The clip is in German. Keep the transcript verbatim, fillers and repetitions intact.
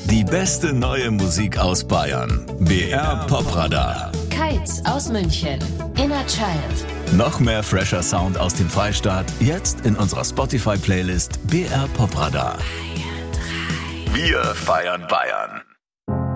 Die beste neue Musik aus Bayern. B R Popradar. Kites aus München. Inner Child. Noch mehr fresher Sound aus dem Freistaat. Jetzt in unserer Spotify-Playlist B R Popradar. Wir feiern Bayern.